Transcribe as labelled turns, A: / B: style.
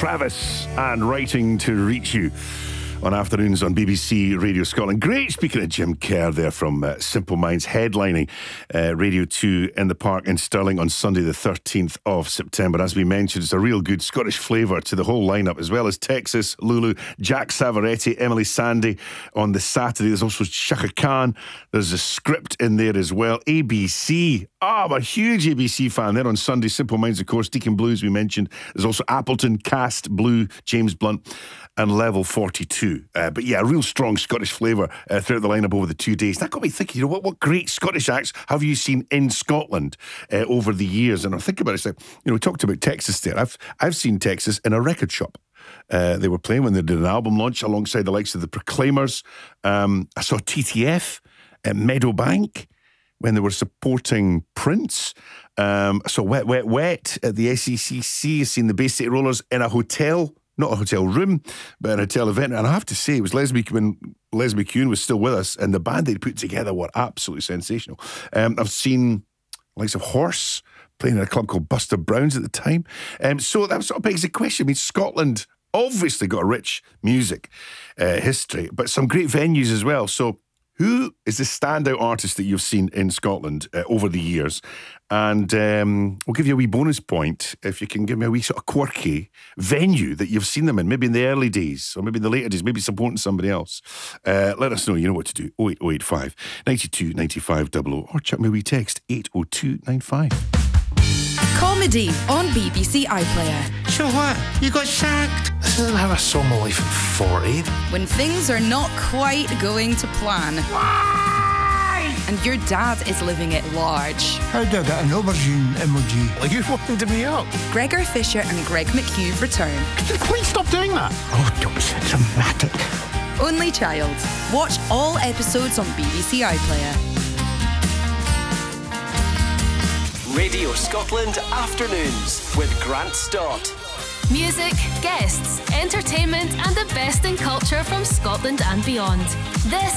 A: Travis and Writing to Reach You on afternoons on BBC Radio Scotland. Great, speaking of Jim Kerr there from Simple Minds, headlining Radio 2 in the Park in Stirling on Sunday the 13th of September. As we mentioned, it's a real good Scottish flavour to the whole lineup, as well as Texas, Lulu, Jack Savaretti, Emily Sandé on the Saturday. There's also Shaka Khan. There's a script in there as well. ABC. I'm a huge ABC fan. There on Sunday. Simple Minds, of course. Deacon Blues, we mentioned. There's also Appleton, Cast, Blue, James Blunt, and Level 42. But yeah, a real strong Scottish flavour throughout the lineup over the 2 days. That got me thinking, you know, what great Scottish acts have you seen in Scotland over the years? And I think about it, it's like, you know, we talked about Texas there. I've seen Texas in a record shop. They were playing when they did an album launch alongside the likes of the Proclaimers. I saw TTF at Meadowbank when they were supporting Prince. I saw Wet, Wet, Wet at the SECC. I've seen the Bay State Rollers in a hotel. Not a hotel room, but an hotel event. And I have to say, it was when Les McCune was still with us, and the band they'd put together were absolutely sensational. I've seen the likes of Horse playing in a club called Buster Brown's at the time. So that sort of begs the question. I mean, Scotland obviously got a rich music history, but some great venues as well. So who is the standout artist that you've seen in Scotland over the years? And we'll give you a wee bonus point if you can give me a wee sort of quirky venue that you've seen them in, maybe in the early days or maybe in the later days, maybe supporting somebody else. Let us know. You know what to do. 08085 92 95 00 or chuck me a wee text 80295.
B: Comedy on BBC iPlayer.
C: So what? You got sacked? This isn't how I saw my life at 40.
B: When things are not quite going to plan.
C: Why?
B: And your dad is living it large.
C: How did I get an aubergine emoji? Well, you wound me up.
B: Gregor Fisher and Greg McHugh return.
C: Could you please stop doing that? Oh, don't be so dramatic.
B: Only Child. Watch all episodes on BBC iPlayer.
D: Radio Scotland Afternoons with Grant Stott.
E: Music, guests, entertainment and the best in culture from Scotland and beyond. This